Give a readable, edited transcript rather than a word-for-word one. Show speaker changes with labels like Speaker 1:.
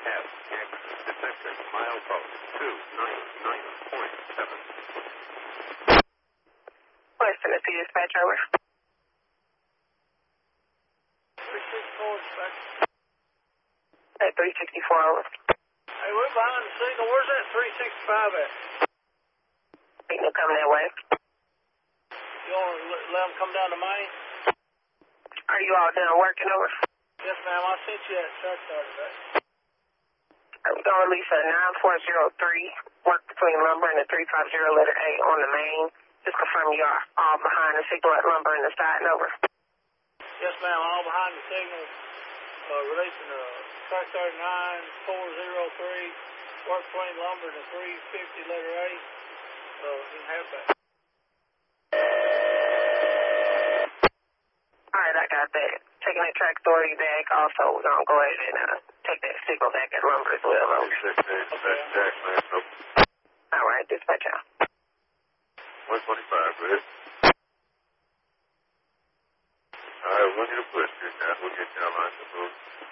Speaker 1: F, X, detected, milepost 299.7.
Speaker 2: West Tennessee dispatch, over.
Speaker 3: 364 dispatch.
Speaker 2: At 364, over.
Speaker 3: Hey, we're behind the signal. Where's that 365 at?
Speaker 2: Signal coming that way.
Speaker 3: You want to let them come down to Main?
Speaker 2: Are you all done working, over?
Speaker 3: Yes, ma'am. I sent you that track star today.
Speaker 2: We're going to release a 9403, work between lumber and the 350 letter A on the main. Just confirm you are all behind the signal at lumber and the side, over.
Speaker 3: Yes, ma'am. All behind the signal. Releasing a track 39403, work between lumber and the 350 letter A. You can have that.
Speaker 2: All right, I got that. Taking that track authority back. Also, we're going to go ahead and take that signal back at lumber as well, over. All right, dispatch out.
Speaker 1: 125, Red. All right, we'll get a push here, guys. We'll get down line to move.